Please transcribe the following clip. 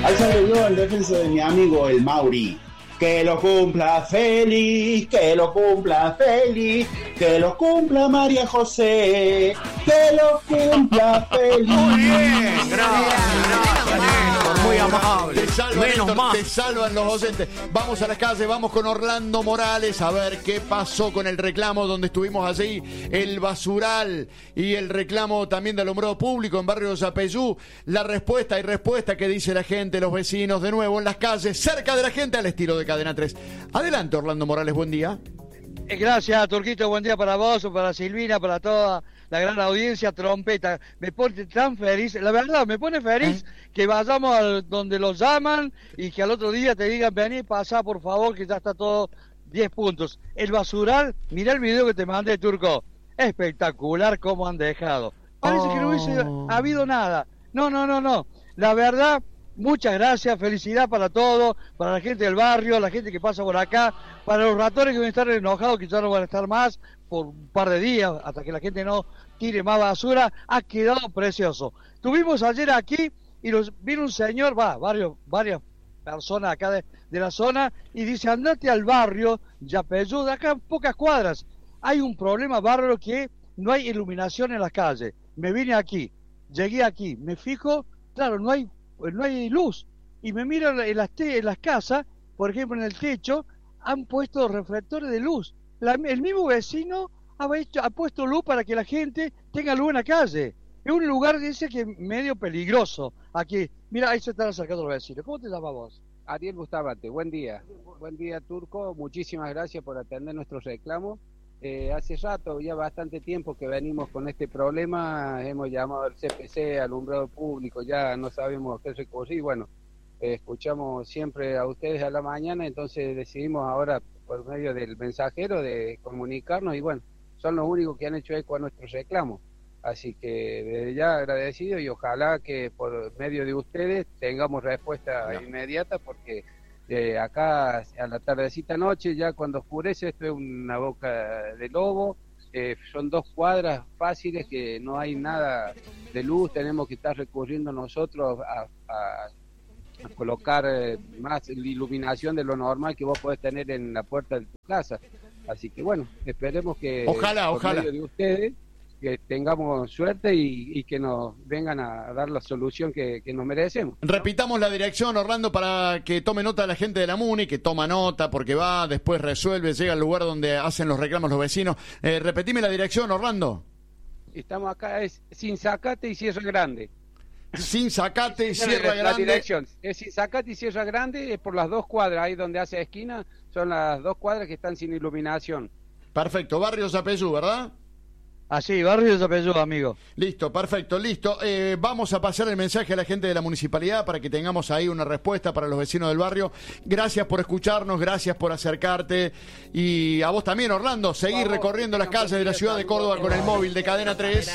Alzando yo en defensa de mi amigo el Mauri. Que lo cumpla feliz, que lo cumpla feliz, que lo cumpla María José, que lo cumpla feliz. Muy bien, gracias, muy amable. Te salvan los docentes. Vamos a las calles, vamos con Orlando Morales a ver qué pasó con el reclamo donde estuvimos allí, el basural y el reclamo también de alumbrado público en barrio Zapellú. La respuesta y respuesta que dice la gente, los vecinos, de nuevo en las calles, cerca de la gente, al estilo de Cadena 3. Adelante, Orlando Morales, buen día. Gracias, Turquito, buen día para vos, para Silvina, para toda la gran audiencia. Trompeta, me pone tan feliz, la verdad, me pone feliz que vayamos donde los llaman y que al otro día te digan, vení, pasá por favor, que ya está todo 10 puntos. El basural, mirá el video que te mandé, Turco, espectacular cómo han dejado. Parece que no hubiese habido nada. No, la verdad... Muchas gracias, felicidad para todos, para la gente del barrio, la gente que pasa por acá, para los ratones que van a estar enojados, que ya no van a estar más por un par de días, hasta que la gente no tire más basura. Ha quedado precioso. Tuvimos ayer aquí y vino un señor, varias personas acá de la zona, y dice, andate al barrio Yapeyú, de acá pocas cuadras. Hay un problema bárbaro que no hay iluminación en las calles. Me vine aquí, llegué aquí, me fijo, claro, no hay luz, y me miro en las casas, por ejemplo en el techo han puesto reflectores de luz. El mismo vecino ha puesto luz para que la gente tenga luz en la calle. Es un lugar, dice, que medio peligroso aquí. Mira, ahí se están acercando los vecinos. ¿Cómo te llamas vos? Ariel Bustamante, buen día. Buen día, Turco, muchísimas gracias por atender nuestros reclamos. Hace rato, ya bastante tiempo que venimos con este problema, hemos llamado al CPC, alumbrado público, ya no sabemos qué recurrir. Bueno, escuchamos siempre a ustedes a la mañana, entonces decidimos ahora por medio del mensajero de comunicarnos y bueno, son los únicos que han hecho eco a nuestros reclamos. Así que desde ya agradecido y ojalá que por medio de ustedes tengamos respuesta inmediata, porque acá a la tardecita noche, ya cuando oscurece, esto es una boca de lobo. Son 2 cuadras fáciles que no hay nada de luz, tenemos que estar recurriendo nosotros a colocar más iluminación de lo normal que vos podés tener en la puerta de tu casa. Así que bueno, esperemos que ojalá medio de ustedes que tengamos suerte y que nos vengan a dar la solución que nos merecemos. Repitamos la dirección, Orlando, para que tome nota la gente de la MUNI, que toma nota porque va, después resuelve, llega al lugar donde hacen los reclamos los vecinos. Repetime la dirección, Orlando. Estamos acá, es Sin Zacate y Sierra Grande. Sin Zacate y Sierra Grande. La dirección es Sin Zacate y Sierra Grande, es por las 2 cuadras, ahí donde hace esquina, son las 2 cuadras que están sin iluminación. Perfecto, barrio Zapellú, ¿verdad? Así, barrio Zapellú, amigo. Listo, perfecto, listo. Vamos a pasar el mensaje a la gente de la municipalidad para que tengamos ahí una respuesta para los vecinos del barrio. Gracias por escucharnos, gracias por acercarte. Y a vos también, Orlando, seguir recorriendo las calles de la ciudad de Córdoba con el móvil de Cadena 3.